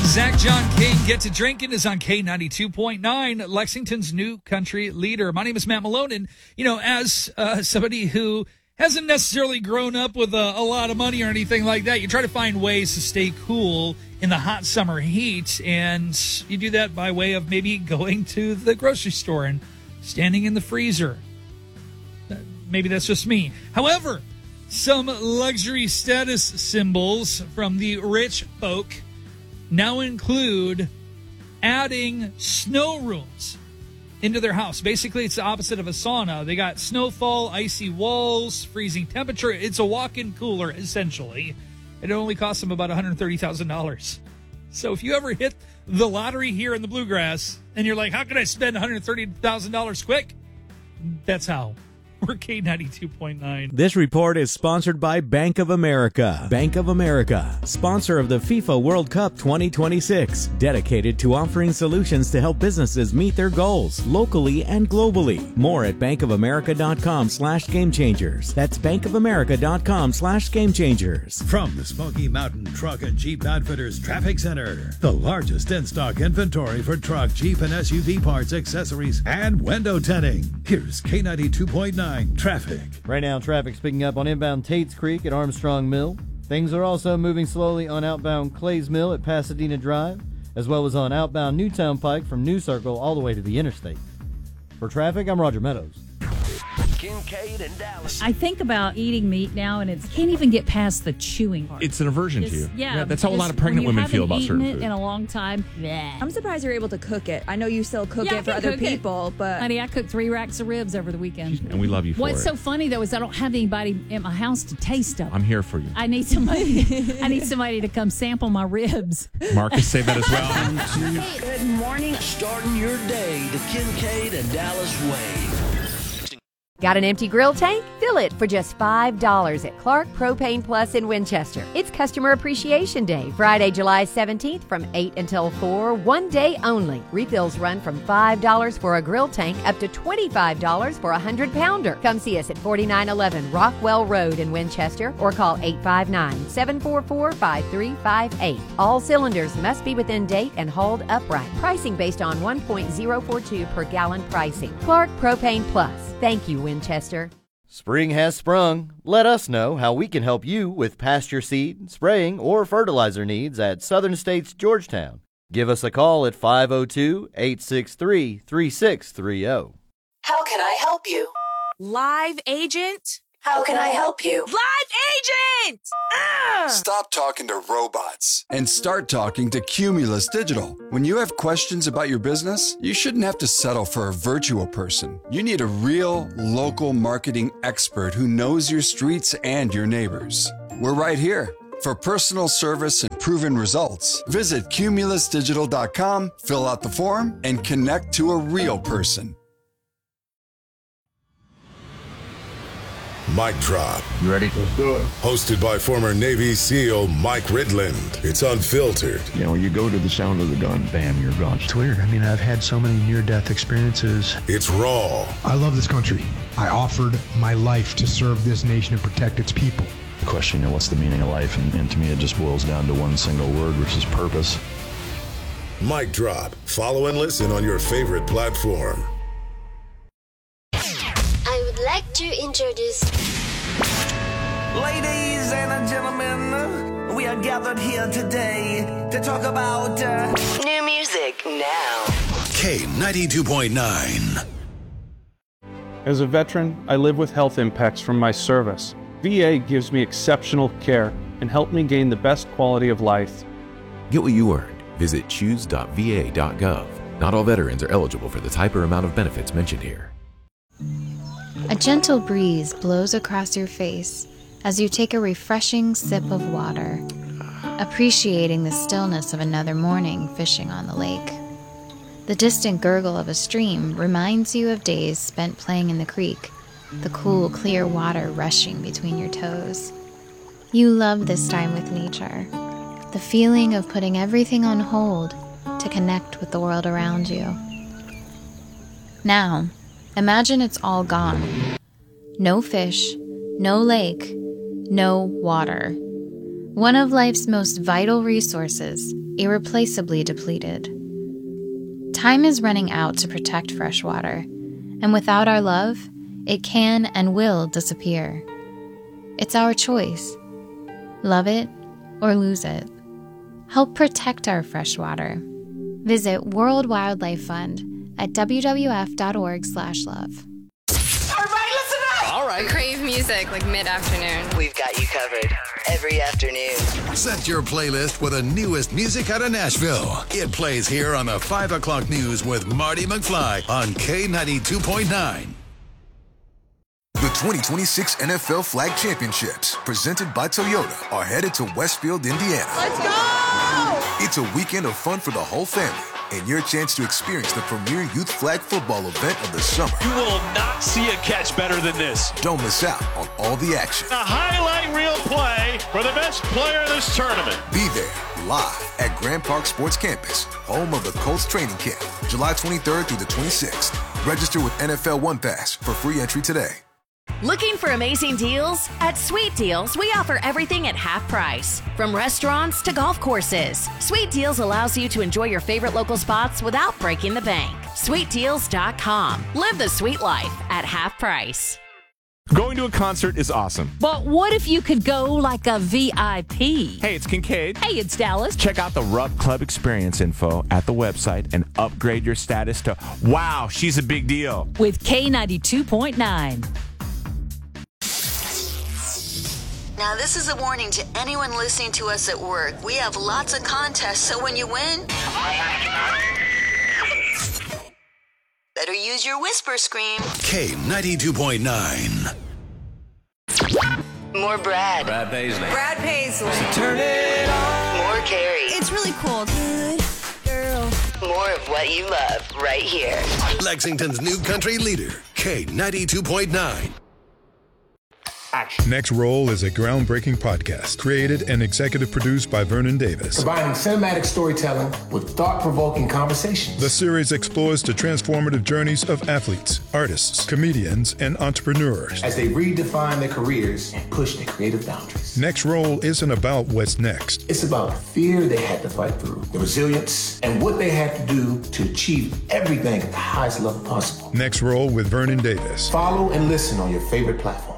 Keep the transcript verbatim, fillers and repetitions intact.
Zach John King, Get to Drinking is on K ninety-two point nine, Lexington's new country leader. My name is Matt Malone, and, you know, as uh, somebody who hasn't necessarily grown up with a, a lot of money or anything like that, you try to find ways to stay cool in the hot summer heat, and you do that by way of maybe going to the grocery store and standing in the freezer. Maybe that's just me. However, some luxury status symbols from the rich folk now include adding snow rooms into their house. Basically, it's the opposite of a sauna. They got snowfall, icy walls, freezing temperature. It's a walk-in cooler, essentially. It only costs them about one hundred thirty thousand dollars. So if you ever hit the lottery here in the Bluegrass and you're like, how can I spend one hundred thirty thousand dollars quick? That's how. We're K ninety-two point nine. This report is sponsored by Bank of America. Bank of America, sponsor of the FIFA World Cup twenty twenty-six, dedicated to offering solutions to help businesses meet their goals locally and globally. More at bankofamerica.com slash game changers. That's bankofamerica.com slash game changers. From the Smoky Mountain Truck and Jeep Outfitters Traffic Center, the largest in-stock inventory for truck, Jeep, and S U V parts, accessories, and window tinting. Here's K ninety-two point nine traffic. Right now, traffic's picking up on inbound Tates Creek at Armstrong Mill. Things are also moving slowly on outbound Clays Mill at Pasadena Drive, as well as on outbound Newtown Pike from New Circle all the way to the interstate. For traffic, I'm Roger Meadows. Kincaid and Dallas. I think about eating meat now, and it can't even get past the chewing part. It's an aversion Just, to you. Yeah, yeah, that's how a lot of pregnant women feel about certain it food. In a long time. Bleh. I'm surprised you're able to cook it. I know you still cook Yeah, I it for can other cook it. people, but Honey, I cooked three racks of ribs over the weekend. And we love you for What's it. so funny though is I don't have anybody at my house to taste them. I'm here for you. I need somebody. I need somebody to come sample my ribs. Marcus, say that as well. Good morning. Starting your day the Kincaid and Dallas way. Got an empty grill tank? Fill it for just five dollars at Clark Propane Plus in Winchester. It's Customer Appreciation Day, Friday, July seventeenth from eight until four, one day only. Refills run from five dollars for a grill tank up to twenty-five dollars for a one hundred pounder. Come see us at forty-nine eleven Rockwell Road in Winchester or call eight five nine, seven four four, five three five eight. All cylinders must be within date and hauled upright. Pricing based on one point zero four two per gallon pricing. Clark Propane Plus. Thank you, Winchester. Spring has sprung. Let us know how we can help you with pasture seed, spraying, or fertilizer needs at Southern States Georgetown. Give us a call at five oh two, eight six three, three six three oh. How can I help you? live agent? How can I help you? Live agent! Ah! Stop talking to robots and start talking to Cumulus Digital. When you have questions about your business, you shouldn't have to settle for a virtual person. You need a real local marketing expert who knows your streets and your neighbors. We're right here. For personal service and proven results, visit cumulus digital dot com, fill out the form, and connect to a real person. Mic Drop. You ready? Let's do it. Hosted by former Navy SEAL Mike Ridland. It's unfiltered. You know, you go to the sound of the gun, bam, you're gone. It's weird. I mean, I've had so many near-death experiences. It's raw. I love this country. I offered my life to serve this nation and protect its people. The question, you know, what's the meaning of life? And, and to me, it just boils down to one single word, which is purpose. Mic Drop. Follow and listen on your favorite platform. I would like to introduce... Ladies and gentlemen, we are gathered here today to talk about uh, new music now. K ninety-two point nine. As a veteran, I live with health impacts from my service. V A gives me exceptional care and helped me gain the best quality of life. Get what you earned. Visit choose dot v a dot gov. Not all veterans are eligible for the type or amount of benefits mentioned here. A gentle breeze blows across your face as you take a refreshing sip of water, appreciating the stillness of another morning fishing on the lake. The distant gurgle of a stream reminds you of days spent playing in the creek, the cool, clear water rushing between your toes. You love this time with nature, the feeling of putting everything on hold to connect with the world around you. Now, imagine it's all gone. No fish, no lake, no water. One of life's most vital resources irreplaceably depleted. Time is running out to protect freshwater, and without our love, it can and will disappear. It's our choice. Love it or lose it. Help protect our freshwater. Visit World Wildlife Fund at w w f dot org slash love. Everybody listen up! All right. Crave music like mid-afternoon. We've got you covered every afternoon. Set your playlist with the newest music out of Nashville. It plays here on the five o'clock news with Marty McFly on K ninety-two point nine. The twenty twenty-six N F L Flag Championships, presented by Toyota, are headed to Westfield, Indiana. Let's go! It's a weekend of fun for the whole family and your chance to experience the premier youth flag football event of the summer. You will not see a catch better than this. Don't miss out on all the action. A highlight reel play for the best player in this tournament. Be there live at Grand Park Sports Campus, home of the Colts training camp, July twenty-third through the twenty-sixth. Register with N F L One Pass for free entry today. Looking for amazing deals? At Sweet Deals, we offer everything at half price. From restaurants to golf courses, Sweet Deals allows you to enjoy your favorite local spots without breaking the bank. sweet deals dot com. Live the sweet life at half price. Going to a concert is awesome. But what if you could go like a V I P? Hey, it's Kincaid. Hey, it's Dallas. Check out the Rub Club experience info at the website and upgrade your status to wow, she's a big deal. With K ninety-two point nine. Now, this is a warning to anyone listening to us at work. We have lots of contests, so when you win, better use your whisper scream. K ninety-two point nine. More Brad. Brad Paisley. Brad Paisley. So turn it on. More Carrie. It's really cool. Good girl. More of what you love right here. Lexington's new country leader, K ninety-two point nine. Action. Next Roll is a groundbreaking podcast created and executive produced by Vernon Davis. Combining cinematic storytelling with thought-provoking conversations. The series explores the transformative journeys of athletes, artists, comedians, and entrepreneurs as they redefine their careers and push their creative boundaries. Next Roll isn't about what's next. It's about the fear they had to fight through, the resilience, and what they had to do to achieve everything at the highest level possible. Next Roll with Vernon Davis. Follow and listen on your favorite platform.